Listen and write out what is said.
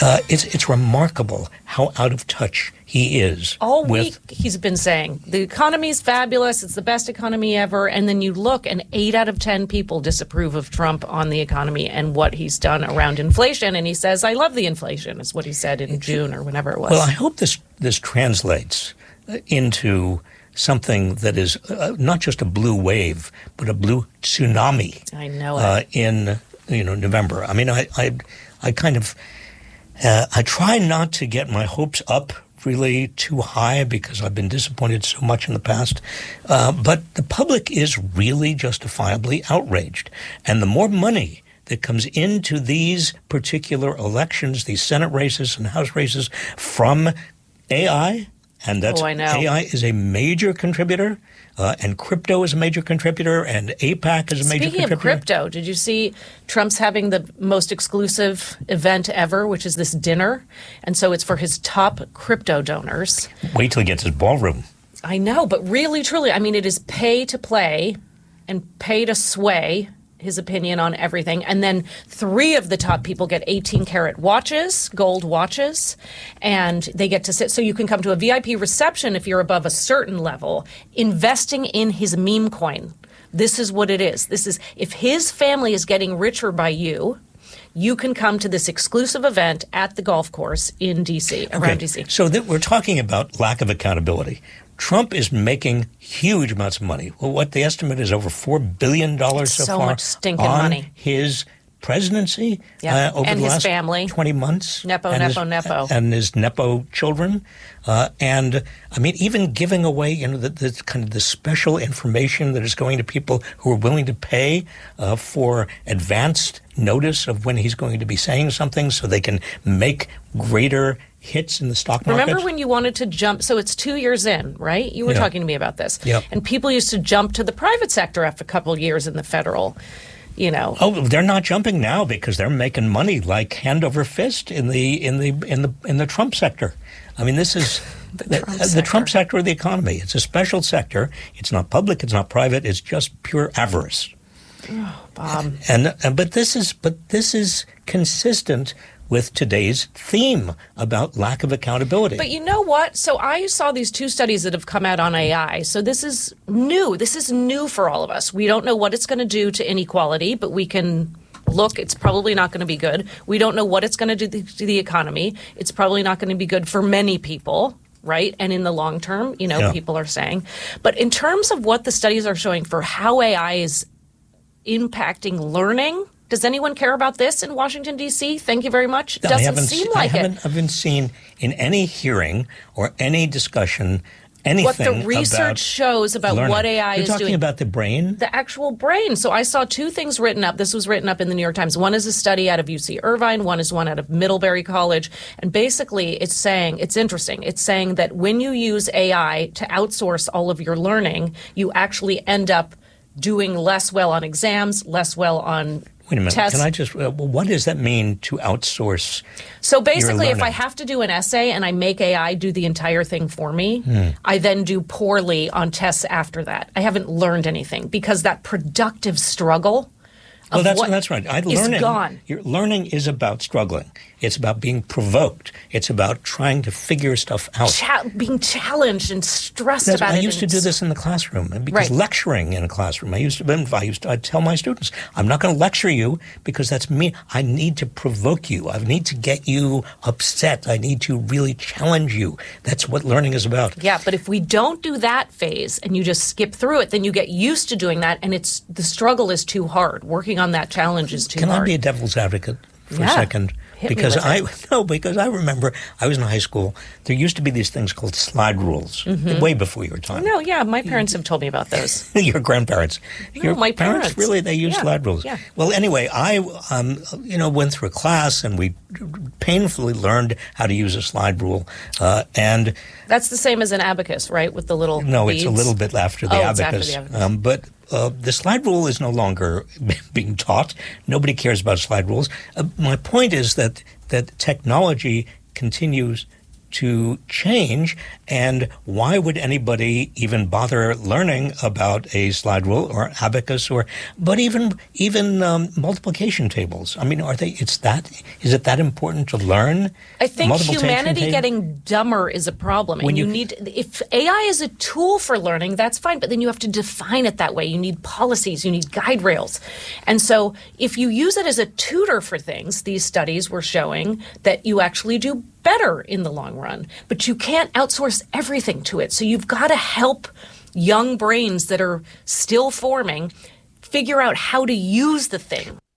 It's remarkable how out of touch he is. All week he's been saying the economy's fabulous, it's the best economy ever, and then you look and 8 out of 10 people disapprove of Trump on the economy and what he's done around inflation, and he says, I love the inflation, is what he said in June or whenever it was. Well, I hope this translates into something that is not just a blue wave, but a blue tsunami. I know it. In November. I mean, I kind of I try not to get my hopes up really too high because I've been disappointed so much in the past. But the public is really justifiably outraged. And the more money that comes into these particular elections, these Senate races and House races from AI, and that's AI is a major contributor, and crypto is a major contributor, and AIPAC is a major contributor. Speaking of crypto, did you see Trump's having the most exclusive event ever, which is this dinner? And so it's for his top crypto donors. Wait till he gets his ballroom. I know, but really, truly, I mean, it is pay to play and pay to sway his opinion on everything. And then 3 of the top people get 18-karat watches, gold watches, and they get to sit. So you can come to a VIP reception if you're above a certain level, investing in his meme coin. This is what it is. This is, if his family is getting richer by you, you can come to this exclusive event at the golf course in D.C., around D.C. So we're talking about lack of accountability. Trump is making huge amounts of money. Well, what the estimate is over $4 billion so far much stinking on money. His presidency over and the his last family. 20 months. Nepo. And his Nepo children. And, I mean, even giving away, the kind of the special information that is going to people who are willing to pay for advanced notice of when he's going to be saying something so they can make greater hits in the stock market. Remember when you wanted to jump? So it's 2 years in, right? You were talking to me about this. Yep. And people used to jump to the private sector after a couple of years in the federal, Oh, they're not jumping now because they're making money like hand over fist in the Trump sector. I mean, this is the Trump sector of the economy. It's a special sector. It's not public. It's not private. It's just pure avarice. Oh, Bob. But this is consistent with today's theme about lack of accountability. But you know what? So I saw these 2 studies that have come out on AI. So this is new. This is new for all of us. We don't know what it's going to do to inequality, but we can look. It's probably not going to be good. We don't know what it's going to do to the economy. It's probably not going to be good for many people, right? And in the long term, people are saying. But in terms of what the studies are showing for how AI is impacting learning, does anyone care about this in Washington, D.C.? Thank you very much. Doesn't seem like it. I haven't seen in any hearing or any discussion anything what the research shows about learning. What AI You're is talking doing. About the brain? The actual brain. So I saw 2 things written up. This was written up in the New York Times. One is a study out of UC Irvine. One is one out of Middlebury College. And basically it's saying, it's interesting. It's saying that when you use AI to outsource all of your learning, you actually end up doing less well on exams, less well on Wait a minute. tests. Can I just? What does that mean to outsource? So basically, your if I have to do an essay and I make AI do the entire thing for me, I then do poorly on tests after that. I haven't learned anything because that productive struggle. Well, that's right. Learning is gone. Learning is about struggling. It's about being provoked. It's about trying to figure stuff out. Being challenged and stressed about it. I used to do this in the classroom because lecturing in a classroom. I'd tell my students, I'm not going to lecture you because that's me. I need to provoke you. I need to get you upset. I need to really challenge you. That's what learning is about. Yeah, but if we don't do that phase and you just skip through it, then you get used to doing that, and the struggle is too hard. Working on that challenge is too hard. Can I be a devil's advocate for a second? Because I remember I was in high school. There used to be these things called slide rules, way before your time. No, yeah, my parents have told me about those. Your grandparents, my parents really, they used slide rules. Yeah. Well, anyway, I went through a class and we painfully learned how to use a slide rule, and that's the same as an abacus, right? With the little beads? It's a little bit after the abacus. It's after the abacus. But the slide rule is no longer being taught. Nobody cares about slide rules. My point is that technology continues to change. And why would anybody even bother learning about a slide rule or abacus but even multiplication tables? I mean, is it that important to learn? I think humanity getting dumber is a problem. And if AI is a tool for learning, that's fine, but then you have to define it that way. You need policies, you need guide rails. And so if you use it as a tutor for things, these studies were showing that you actually do better in the long run, but you can't outsource everything to it. So you've got to help young brains that are still forming figure out how to use the thing.